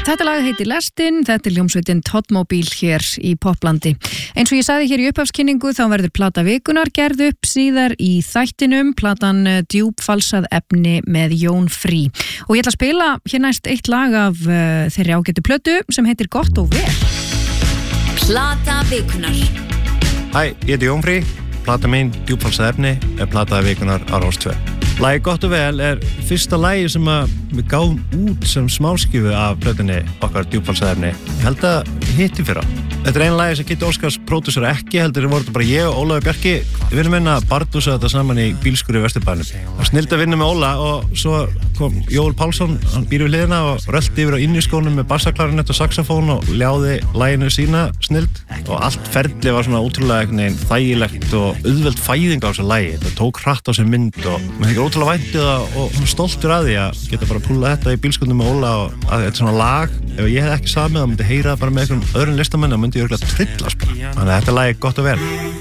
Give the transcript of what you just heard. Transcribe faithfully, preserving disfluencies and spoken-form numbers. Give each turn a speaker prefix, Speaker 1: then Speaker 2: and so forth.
Speaker 1: Þetta lag heitir Lestin, þetta er hljómsveitin Toddmobile hér í Poplandi. Eins og ég sagði hér í upphafskynningu þá verður plata vikunar gerð upp síðar í þættinum, platan Djúpfalsað efni með Jón Frí. Og ég ætla að spila hér næst eitt lag af uh, þeirri ágætu plötu sem heitir Gott og vel.
Speaker 2: Plata vikunar.
Speaker 3: Hæ, ég heiti Jón Frí. Plata mín Djúpfalsað efni er plata vikunar á Rás tvö. Lagið Gott og vel er fyrsta lagið sem að við gáum út sem smáskifu af plötunni okkar Djúpfalsað efni. Ég held að hitti fyrra. Þetta er eina lagið sem Kitty Óskars pródúsur ekki, heldur voru þetta bara ég og Ólafur Bjarki. Við vinnum inn að bardúsa þetta saman í bílskúri í Vesturbænum. Það var snillt að vinna með Óla og svo kom Jóel Pálsson, hann býr við hliðina og rölti yfir á inniskónum með bassaklarinett og saxofón og ljáði laginu sína snillt. Og allt ferli var svona útrúlega einhvern veginn þægilegt og auðveld fæðing á þessu lagi. Þetta tók hratt á sig mynd og maður þykir ótrúlega væntið og stoltur að því að geta bara púlað þetta í bílskúrnum með Óla og að þetta er svona lag. Ef ég hef ekki samið þá myndi heyra bara með einhverjum öðrum listamenn þá myndi ég örugglega trillast bara. Þannig að þetta lag er Gott og vel.